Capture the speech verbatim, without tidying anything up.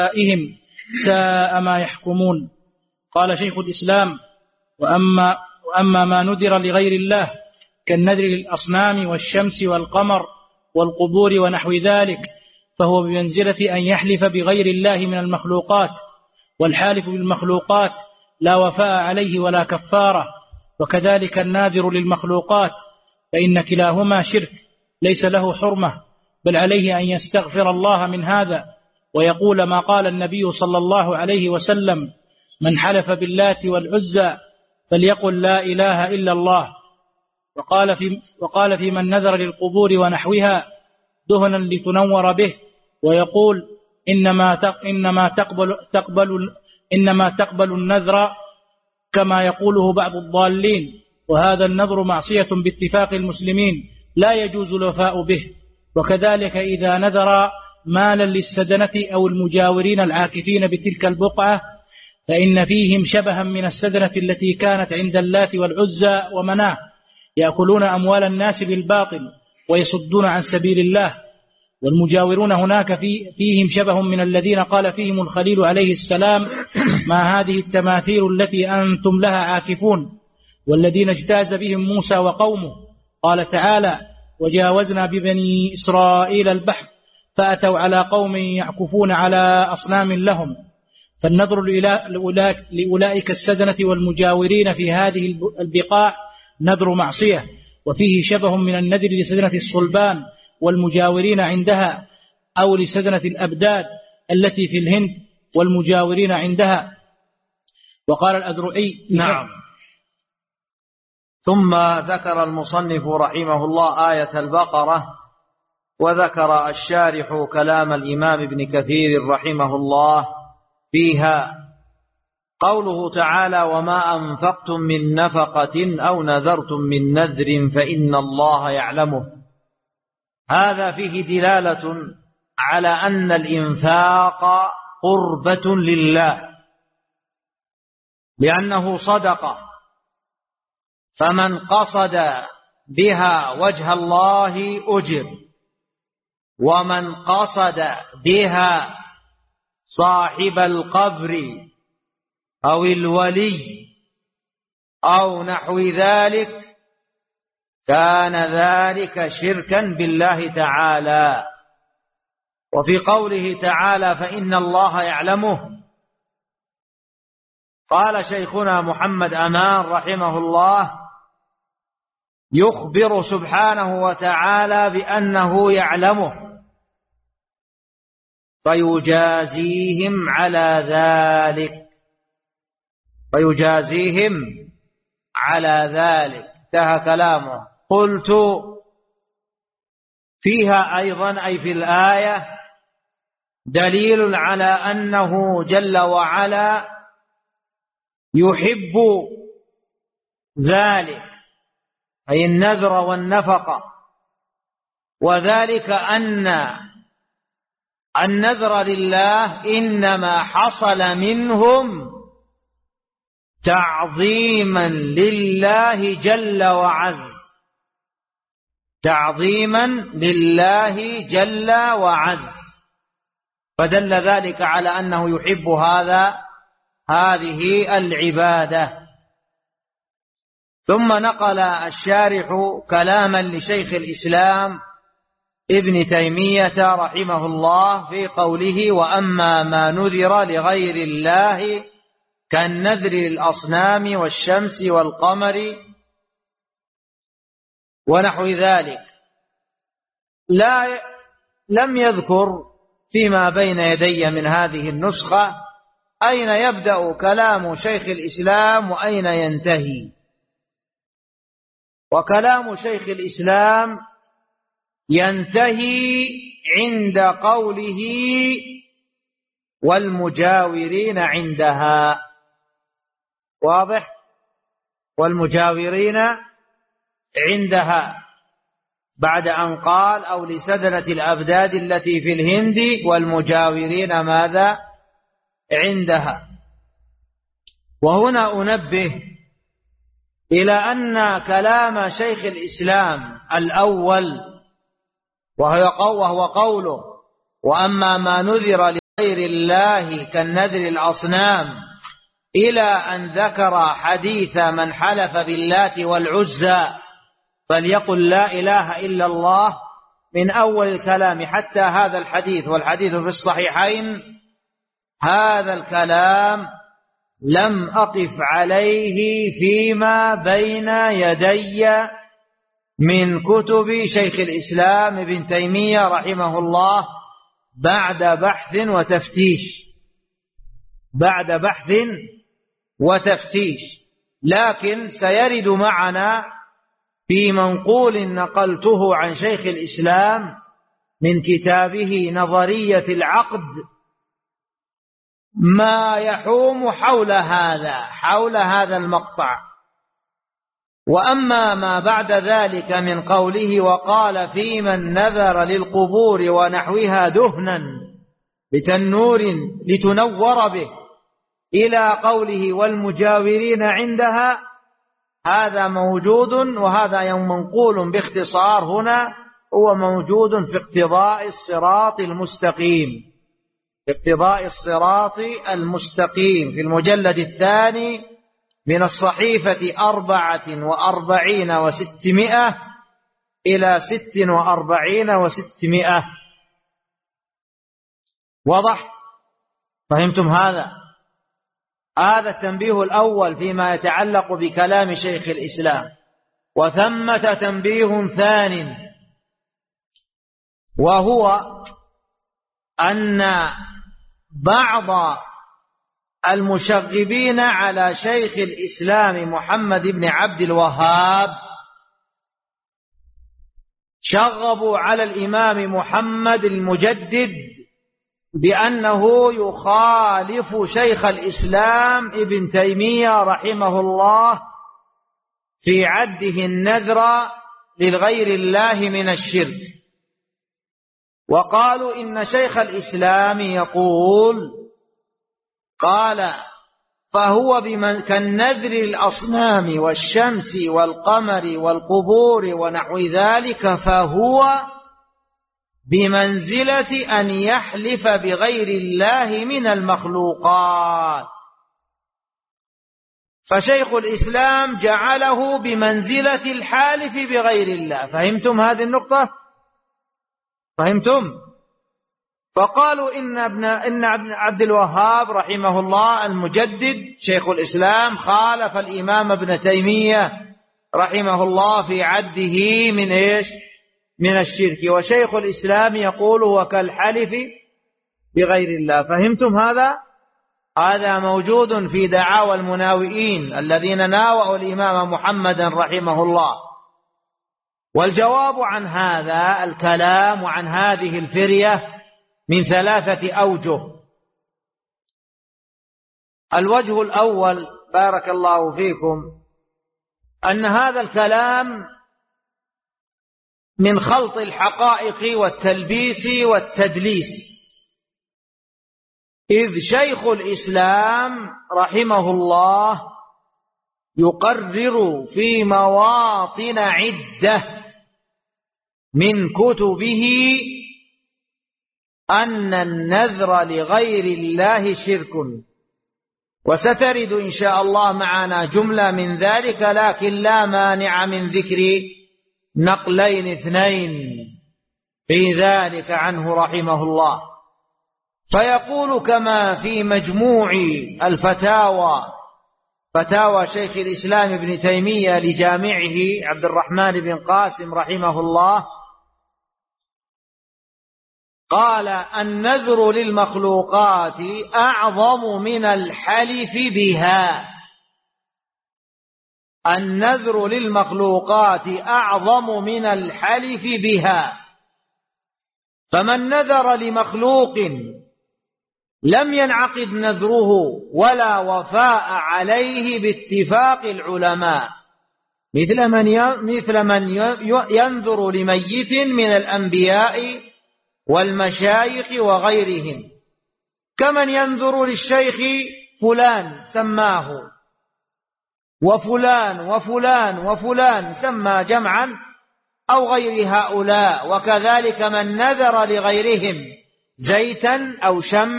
أولئهم ساء ما يحكمون. قال شيخ الإسلام: وأما, وأما ما نذر لغير الله كالنذر للأصنام والشمس والقمر والقبور ونحو ذلك فهو بمنزلة أن يحلف بغير الله من المخلوقات، والحالف بالمخلوقات لا وفاء عليه ولا كفارة، وكذلك الناذر للمخلوقات، فإن كلاهما شرك ليس له حرمة، بل عليه أن يستغفر الله من هذا ويقول ما قال النبي صلى الله عليه وسلم: من حلف باللات والعزى فليقل لا إله إلا الله. وقال في, وقال في من نذر للقبور ونحوها دهنا لتنور به، ويقول إنما إنما تقبل تقبل إنما تقبل النذر كما يقوله بعض الضالين، وهذا النذر معصية باتفاق المسلمين لا يجوز الوفاء به. وكذلك إذا نذر مالا للسدنة أو المجاورين العاكفين بتلك البقعة فإن فيهم شبها من السدنة التي كانت عند اللات والعزى ومناه، يأكلون أموال الناس بالباطل ويصدون عن سبيل الله. والمجاورون هناك في فيهم شبه من الذين قال فيهم الخليل عليه السلام: ما هذه التماثيل التي أنتم لها عاكفون، والذين اجتاز بهم موسى وقومه. قال تعالى: وجاوزنا ببني إسرائيل البحر فأتوا على قوم يعكفون على أصنام لهم. فالنظر لأولئك السدنة والمجاورين في هذه البقاع نذر معصية، وفيه شبه من النذر لسدنة الصلبان والمجاورين عندها، أو لسدنة الأبداد التي في الهند والمجاورين عندها. وقال الأذرعي: نعم. ثم ذكر المصنف رحمه الله آية البقرة، وذكر الشارح كلام الإمام ابن كثير رحمه الله فيها، قوله تعالى: وما أنفقتم من نفقة أو نذرتم من نذر فإن الله يعلمه. هذا فيه دلالة على أن الإنفاق قربة لله، لأنه صدقة، فمن قصد بها وجه الله أجر، ومن قصد بها صاحب القبر أو الولي أو نحو ذلك كان ذلك شركا بالله تعالى. وفي قوله تعالى: فإن الله يعلمه، قال شيخنا محمد أمان رحمه الله: يخبر سبحانه وتعالى بأنه يعلمه فيجازيهم على ذلك فيجازيهم على ذلك انتهى كلامه. قلت: فيها أيضا أي في الآية دليل على أنه جل وعلا يحب ذلك، أي النذر والنفقة، وذلك أن النذر لله إنما حصل منهم تعظيما لله جل وعز، تعظيما لله جل وعز، فدل ذلك على أنه يحب هذا هذه العبادة. ثم نقل الشارح كلاما لشيخ الإسلام ابن تيمية رحمه الله في قوله: وأما ما نذر لغير الله كالنذر للأصنام والشمس والقمر ونحو ذلك، لا لم يذكر فيما بين يدي من هذه النسخة أين يبدأ كلام شيخ الإسلام وأين ينتهي. وكلام شيخ الإسلام ينتهي عند قوله: والمجاورين عندها. واضح؟ والمجاورين عندها، بعد أن قال: أو لسدنة الأبداد التي في الهند والمجاورين ماذا؟ عندها. وهنا أنبه إلى أن كلام شيخ الإسلام الأول وهو قوله: وأما ما نذر غير الله كالنذر الأصنام إلى أن ذكر حديث من حلف باللات والعزى فليقل لا إله إلا الله من أول الكلام حتى هذا الحديث، والحديث في الصحيحين، هذا الكلام لم أقف عليه فيما بين يدي من كتب شيخ الإسلام ابن تيمية رحمه الله بعد بحث وتفتيش بعد بحث وتفتيش لكن سيرد معنا في منقول نقلته عن شيخ الإسلام من كتابه نظرية العقد ما يحوم حول هذا حول هذا المقطع. وأما ما بعد ذلك من قوله وقال في من نذر للقبور ونحوها دهنا بتنور لتنور به إلى قوله والمجاورين عندها، هذا موجود، وهذا منقول باختصار هنا هو موجود في اقتضاء الصراط المستقيم في اقتضاء الصراط المستقيم في المجلد الثاني من الصحيفة أربعة وأربعين وستمائة إلى ست وأربعين وستمائة. واضح؟ فهمتم هذا؟ هذا التنبيه الأول فيما يتعلق بكلام شيخ الإسلام. وثمة تنبيه ثان، وهو أن بعض المشغبين على شيخ الإسلام محمد بن عبد الوهاب شغبوا على الإمام محمد المجدد بأنه يخالف شيخ الإسلام ابن تيمية رحمه الله في عده النذر للغير الله من الشرك. وقالوا إن شيخ الإسلام يقول قال فهو بمن كالنذر الأصنام والشمس والقمر والقبور ونحو ذلك، فهو بمنزلة أن يحلف بغير الله من المخلوقات. فشيخ الإسلام جعله بمنزلة الحالف بغير الله. فهمتم هذه النقطة؟ فهمتم؟ فقالوا إن ابن إن عبد الوهاب رحمه الله المجدد شيخ الإسلام خالف الإمام ابن تيمية رحمه الله في عده من إيش؟ من الشرك، وشيخ الإسلام يقول هو كالحلف بغير الله. فهمتم هذا؟ هذا موجود في دعاوى المناوئين الذين ناوأوا الإمام محمدا رحمه الله. والجواب عن هذا الكلام وعن هذه الفرية من ثلاثة أوجه. الوجه الأول بارك الله فيكم أن هذا الكلام من خلط الحقائق والتلبيس والتدليس، إذ شيخ الإسلام رحمه الله يقرر في مواطن عدة من كتبه أن النذر لغير الله شرك، وسترد إن شاء الله معنا جملة من ذلك، لكن لا مانع من ذكر نقلين اثنين في ذلك عنه رحمه الله. فيقول كما في مجموع الفتاوى فتاوى شيخ الإسلام ابن تيمية لجامعه عبد الرحمن بن قاسم رحمه الله، قال النذر للمخلوقات أعظم من الحلف بها. النذر للمخلوقات أعظم من الحلف بها، فمن نذر لمخلوق لم ينعقد نذره ولا وفاء عليه باتفاق العلماء، مثل من مثل من ينذر لميت من الأنبياء والمشايخ وغيرهم، كمن ينذر للشيخ فلان سماه وفلان وفلان وفلان سمى جمعا أو غير هؤلاء، وكذلك من نذر لغيرهم زيتا أو شمع